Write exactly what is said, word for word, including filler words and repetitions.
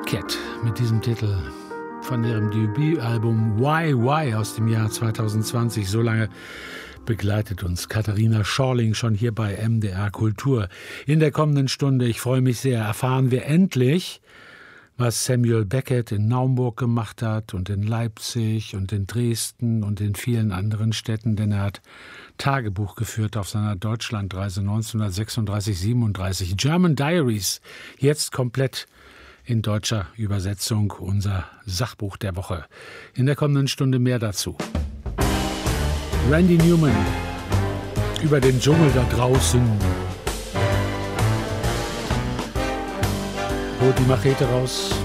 Cat mit diesem Titel von ihrem Debütalbum Why Why aus dem Jahr zwanzig zwanzig. So lange begleitet uns Katharina Schorling schon hier bei M D R Kultur. In der kommenden Stunde, ich freue mich sehr, erfahren wir endlich, was Samuel Beckett in Naumburg gemacht hat und in Leipzig und in Dresden und in vielen anderen Städten, denn er hat Tagebuch geführt auf seiner Deutschlandreise neunzehnhundertsechsunddreißig siebenunddreißig. German Diaries, jetzt komplett in deutscher Übersetzung, unser Sachbuch der Woche. In der kommenden Stunde mehr dazu. Randy Newman, über den Dschungel da draußen. Holt die Machete raus.